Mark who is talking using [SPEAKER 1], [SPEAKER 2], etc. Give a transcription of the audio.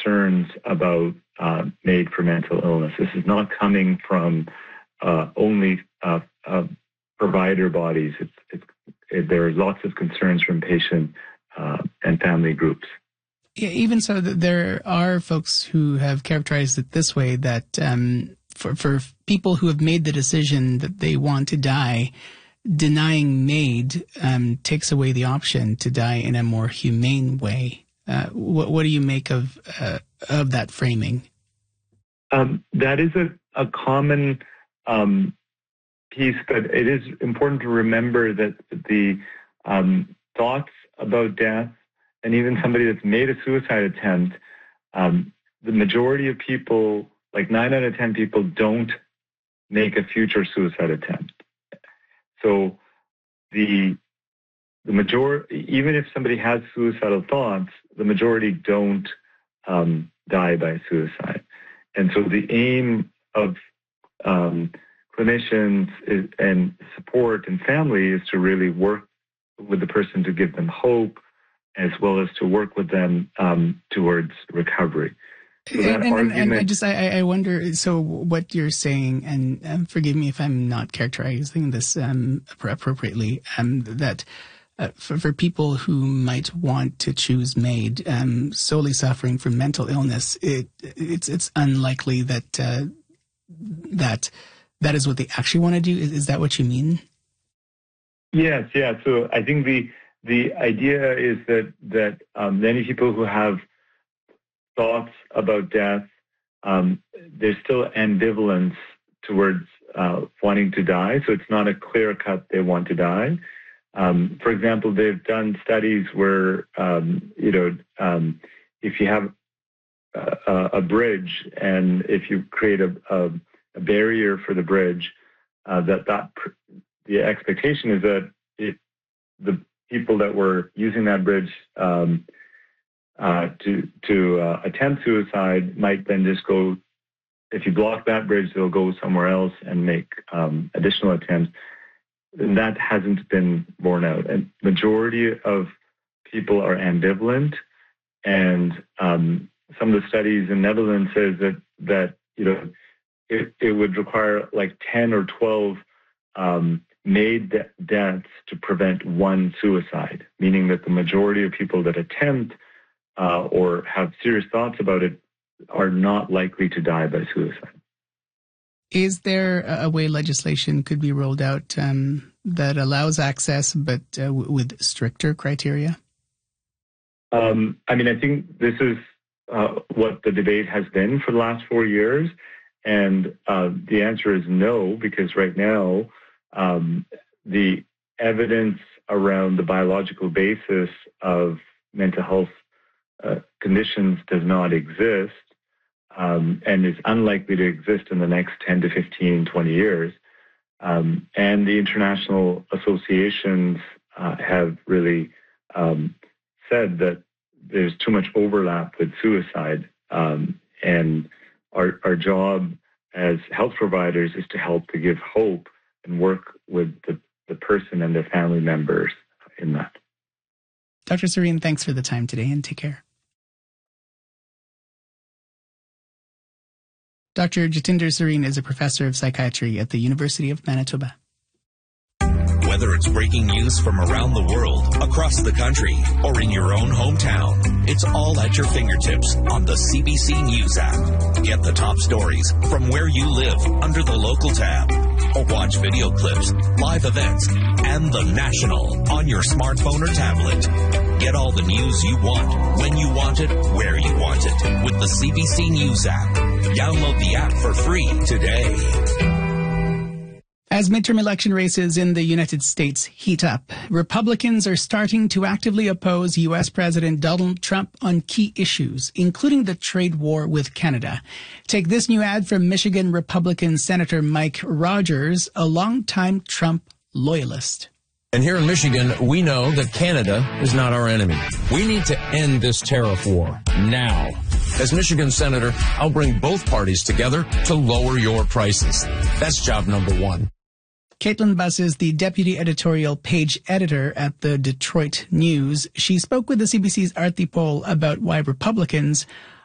[SPEAKER 1] concerns about MAID for mental illness. This is not coming from only provider bodies. There are lots of concerns from patient and family groups.
[SPEAKER 2] Yeah, even so, there are folks who have characterized it this way, that for people who have made the decision that they want to die, denying MAID takes away the option to die in a more humane way. What do you make of that framing?
[SPEAKER 1] That is a common piece, but it is important to remember that the thoughts about death, and even somebody that's made a suicide attempt, the majority of people, like 9 out of 10 people, don't make a future suicide attempt. So the majority, even if somebody has suicidal thoughts, the majority don't die by suicide. And so the aim of clinicians and support and family is to really work with the person to give them hope, as well as to work with them towards recovery. So
[SPEAKER 2] I wonder, so what you're saying, and forgive me if I'm not characterizing this appropriately, that for people who might want to choose MAID, solely suffering from mental illness, it's unlikely that is what they actually want to do. Is that what you mean?
[SPEAKER 1] Yes, yeah. So I think the idea is that many people who have thoughts about death, there's still ambivalence towards wanting to die. So it's not a clear cut they want to die. For example, they've done studies where if you have a bridge, and if you create a barrier for the bridge, the expectation is that the people that were using that bridge to attempt suicide might then just go, if you block that bridge, they'll go somewhere else and make additional attempts. And that hasn't been borne out. And majority of people are ambivalent. And some of the studies in Netherlands says that it would require like 10 or 12 MAID deaths to prevent one suicide, meaning that the majority of people that attempt or have serious thoughts about it are not likely to die by suicide.
[SPEAKER 2] Is there a way legislation could be rolled out that allows access, but with stricter criteria?
[SPEAKER 1] I think this is what the debate has been for the last 4 years. And the answer is no, because right now the evidence around the biological basis of mental health conditions does not exist, and is unlikely to exist in the next 10 to 15, 20 years. And the international associations have really said that there's too much overlap with suicide. And our job as health providers is to help to give hope and work with the person and their family members in that.
[SPEAKER 2] Dr. Serene, thanks for the time today, and take care. Dr. Jatinder Serene is a professor of psychiatry at the University of Manitoba.
[SPEAKER 3] Whether it's breaking news from around the world, across the country, or in your own hometown, it's all at your fingertips on the CBC News app. Get the top stories from where you live under the local tab, or watch video clips, live events, and the national on your smartphone or tablet. Get all the news you want, when you want it, where you want it, with the CBC News app. Download the app for free today.
[SPEAKER 2] As midterm election races in the United States heat up, Republicans are starting to actively oppose U.S. President Donald Trump on key issues, including the trade war with Canada. Take this new ad from Michigan Republican Senator Mike Rogers, a longtime Trump loyalist.
[SPEAKER 4] And here in Michigan, we know that Canada is not our enemy. We need to end this tariff war now. As Michigan Senator, I'll bring both parties together to lower your prices. That's job number one.
[SPEAKER 2] Caitlin Buss is the deputy editorial page editor at the Detroit News. She spoke with the CBC's Arti Pol about why Republicans